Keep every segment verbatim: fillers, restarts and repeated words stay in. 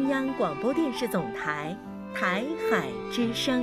央广播电视总台台海之声。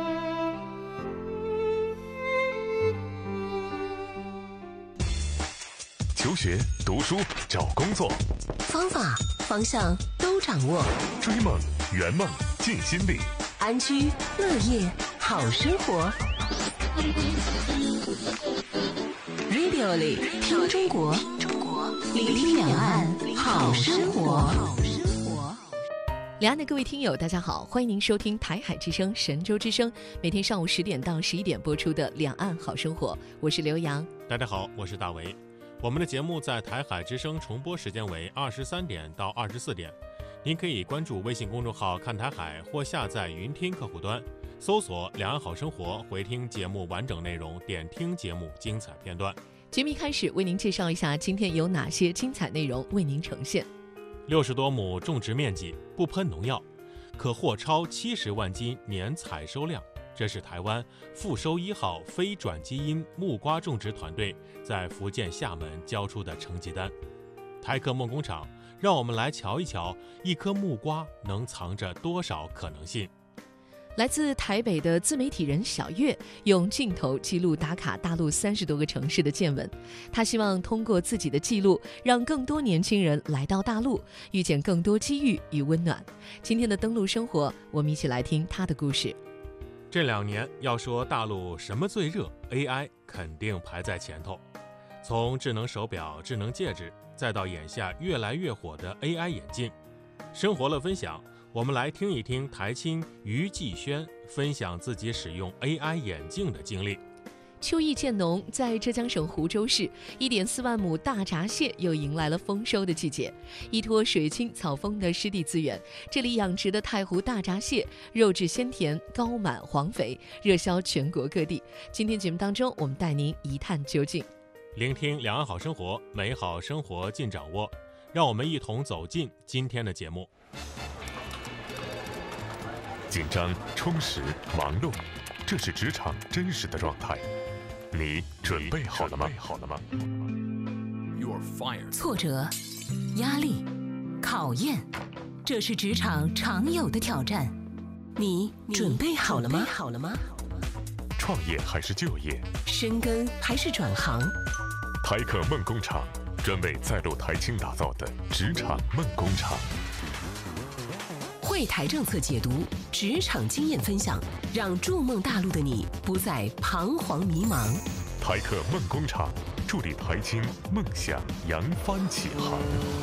求学、读书、找工作， 方法、方向都掌握。 追梦、圆梦、尽心力， 安居乐业好生活。Radio 里听中国，聆听两岸好生活。 两岸的各位听友大家好，欢迎您收听台海之声神州之声，每天上午十点到十一点播出的两岸好生活，我是刘洋。 大家好，我是大为。我们的节目在台海之声重播时间为二十三点到二十四点，您可以关注微信公众号看台海或下载云听客户端，搜索两岸好生活，回听节目完整内容，点听节目精彩片段。 节目一开始为您介绍一下今天有哪些精彩内容为您呈现。 六十多亩种植面积，不喷农药，可获超七十万斤年采收量。这是台湾富收一号非转基因木瓜种植团队在福建厦门交出的成绩单。台客梦工厂，让我们来瞧一瞧，一颗木瓜能藏着多少可能性。 来自台北的自媒体人小月用镜头记录打卡大陆三十多个城市的见闻，他希望通过自己的记录，让更多年轻人来到大陆，遇见更多机遇与温暖。今天的登陆生活，我们一起来听他的故事。 这两年要说大陆什么最热， A I 肯定排在前头。从智能手表、智能戒指，再到眼下越来越火的 A I 眼镜。生活了分享，我们来听一听台青于继轩分享自己使用 A I 眼镜的经历。 秋意渐浓，在浙江省湖州市，一点四万亩大闸蟹又迎来了丰收的季节。依托水清草丰的湿地资源，这里养殖的太湖大闸蟹肉质鲜甜、高满黄肥，热销全国各地。今天节目当中，我们带您一探究竟。 聆听两岸好生活，美好生活尽掌握。让我们一同走进今天的节目。 紧张、充实、忙碌，这是职场真实的状态。你准备好了吗？好了吗？ 挫折、压力、考验，这是职场常有的挑战。你准备好了吗？好了吗？ 创业还是就业？ 深耕还是转行？ 台客梦工厂，专为在陆台青打造的职场梦工厂。 汇台政策解读，职场经验分享，让筑梦大陆的你不再彷徨迷茫。 台客梦工厂，助力台青梦想扬帆起航。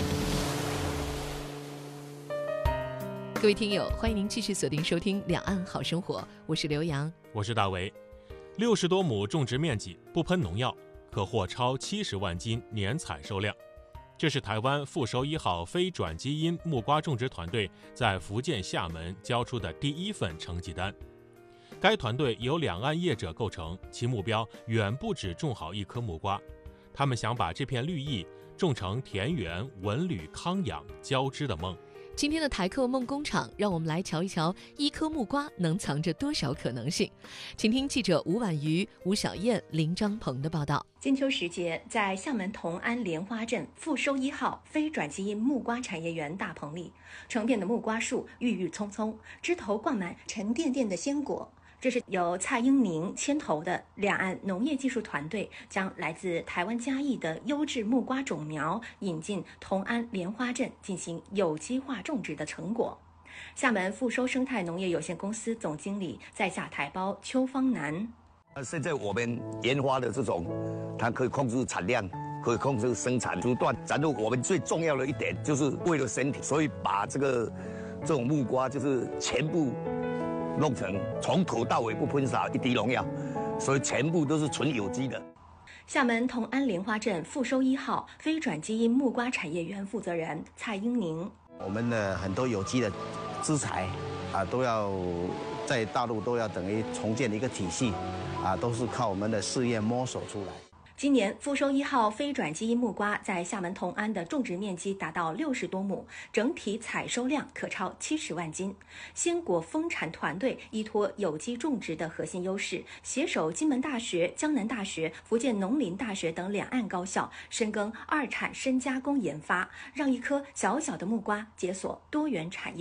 各位听友，欢迎您继续锁定收听两岸好生活，我是刘洋， 我是大为。六十多亩种植面积，不喷农药，可获超七十万斤年采收量。这是台湾富收一号非转基因木瓜种植团队在福建厦门交出的第一份成绩单。该团队由两岸业者构成，其目标远不止种好一颗木瓜，他们想把这片绿意种成田园文旅康养交织的梦。 今天的台客梦工厂，让我们来瞧一瞧一颗木瓜能藏着多少可能性。请听记者吴婉瑜、吴小燕、林张鹏的报道。 金秋时节，在厦门同安莲花镇富收一号非转基因木瓜产业园大棚里，成片的木瓜树郁郁葱葱，枝头挂满沉甸甸的鲜果。这是由蔡英宁牵头的两岸农业技术团队将来自台湾嘉义的优质木瓜种苗引进同安莲花镇进行有机化种植的成果。厦门富收生态农业有限公司总经理在下台胞邱方南。 现在我们研发的这种，它可以控制产量，可以控制生产时段。然后我们最重要的一点就是为了身体，所以把这个这种木瓜就是全部弄成从头到尾不喷洒一滴农药，所以全部都是纯有机的。 厦门同安莲花镇富收一号非转基因木瓜产业园负责人蔡英宁： 我们的很多有机的资材啊，都要在大陆都要等于重建的一个体系啊，都是靠我们的试验摸索出来。 今年富收一号非转基因木瓜在厦门同安的种植面积达到六十多亩，整体采收量可超七十万斤。鲜果丰产团队依托有机种植的核心优势，携手金门大学、江南大学、福建农林大学等两岸高校，深耕二产深加工研发，让一颗小小的木瓜解锁多元产业。